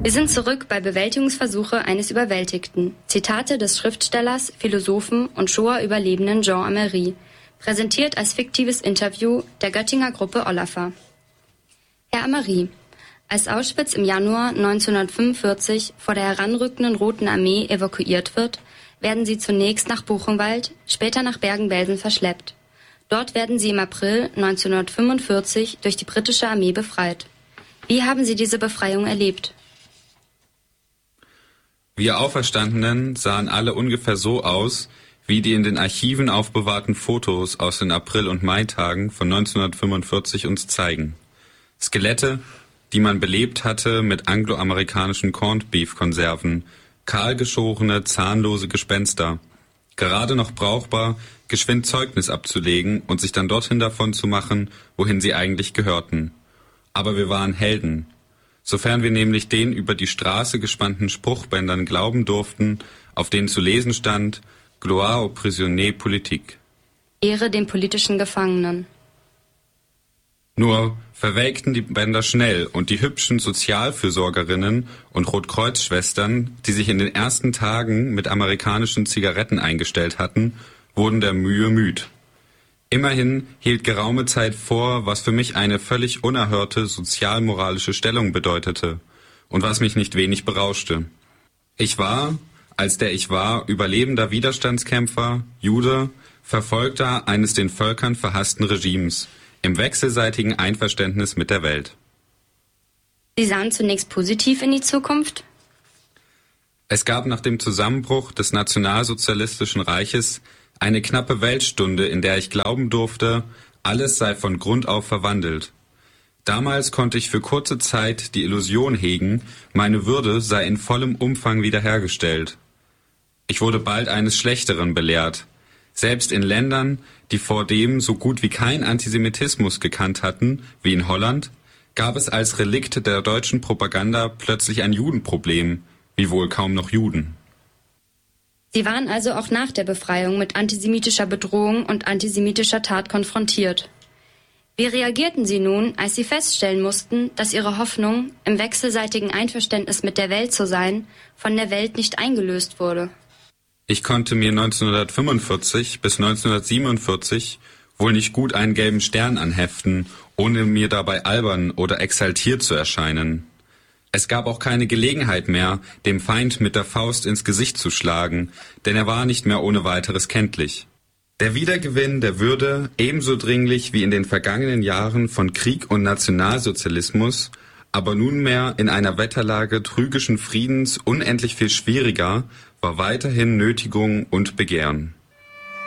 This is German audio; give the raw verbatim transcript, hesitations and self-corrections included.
Wir sind zurück bei Bewältigungsversuche eines Überwältigten. Zitate des Schriftstellers, Philosophen und Shoah-Überlebenden Jean Amery, präsentiert als fiktives Interview der Göttinger Gruppe Olaffer. Herr Amery, als Auschwitz im Januar neunzehnhundertfünfundvierzig vor der heranrückenden Roten Armee evakuiert wird, werden Sie zunächst nach Buchenwald, später nach Bergen-Belsen verschleppt. Dort werden Sie im April neunzehnhundertfünfundvierzig durch die britische Armee befreit. Wie haben Sie diese Befreiung erlebt? Wir Auferstandenen sahen alle ungefähr so aus, wie die in den Archiven aufbewahrten Fotos aus den April- und Maitagen von neunzehnhundertfünfundvierzig uns zeigen. Skelette, die man belebt hatte mit angloamerikanischen Corned-Beef-Konserven, kahlgeschorene, zahnlose Gespenster, gerade noch brauchbar, geschwind Zeugnis abzulegen und sich dann dorthin davon zu machen, wohin sie eigentlich gehörten. Aber wir waren Helden. Sofern wir nämlich den über die Straße gespannten Spruchbändern glauben durften, auf denen zu lesen stand, Gloire aux prisonniers politiques. Ehre den politischen Gefangenen. Nur verwelkten die Bänder schnell und die hübschen Sozialfürsorgerinnen und Rotkreuzschwestern, die sich in den ersten Tagen mit amerikanischen Zigaretten eingestellt hatten, wurden der Mühe müd. Immerhin hielt geraume Zeit vor, was für mich eine völlig unerhörte sozialmoralische Stellung bedeutete und was mich nicht wenig berauschte. Ich war, als der ich war, überlebender Widerstandskämpfer, Jude, Verfolgter eines den Völkern verhassten Regimes, im wechselseitigen Einverständnis mit der Welt. Sie sahen zunächst positiv in die Zukunft? Es gab nach dem Zusammenbruch des Nationalsozialistischen Reiches eine knappe Weltstunde, in der ich glauben durfte, alles sei von Grund auf verwandelt. Damals konnte ich für kurze Zeit die Illusion hegen, meine Würde sei in vollem Umfang wiederhergestellt. Ich wurde bald eines Schlechteren belehrt. Selbst in Ländern, die vordem so gut wie kein Antisemitismus gekannt hatten, wie in Holland, gab es als Relikt der deutschen Propaganda plötzlich ein Judenproblem, wiewohl kaum noch Juden. Sie waren also auch nach der Befreiung mit antisemitischer Bedrohung und antisemitischer Tat konfrontiert. Wie reagierten Sie nun, als Sie feststellen mussten, dass Ihre Hoffnung, im wechselseitigen Einverständnis mit der Welt zu sein, von der Welt nicht eingelöst wurde? Ich konnte mir neunzehnhundertfünfundvierzig bis neunzehnhundertsiebenundvierzig wohl nicht gut einen gelben Stern anheften, ohne mir dabei albern oder exaltiert zu erscheinen. Es gab auch keine Gelegenheit mehr, dem Feind mit der Faust ins Gesicht zu schlagen, denn er war nicht mehr ohne weiteres kenntlich. Der Wiedergewinn der Würde, ebenso dringlich wie in den vergangenen Jahren von Krieg und Nationalsozialismus, aber nunmehr in einer Wetterlage trügischen Friedens unendlich viel schwieriger, war weiterhin Nötigung und Begehren.